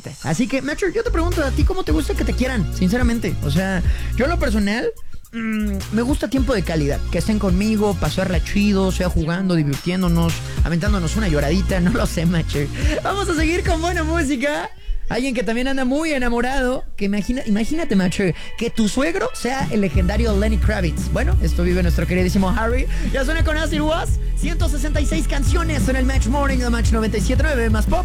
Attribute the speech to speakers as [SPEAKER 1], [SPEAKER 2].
[SPEAKER 1] neta. Así que, Macho, yo te pregunto a ti, ¿cómo te gusta que te quieran? Sinceramente, o sea, yo en lo personal... me gusta tiempo de calidad, que estén conmigo, pasarla chido, sea jugando, divirtiéndonos, aventándonos una lloradita, no lo sé, macho. Vamos a seguir con buena música. Alguien que también anda muy enamorado, que imagínate, macho, que tu suegro sea el legendario Lenny Kravitz. Bueno, esto vive nuestro queridísimo Harry. Ya suena con Acid Was, 166 canciones en el Match Morning de Match 97.9 más pop.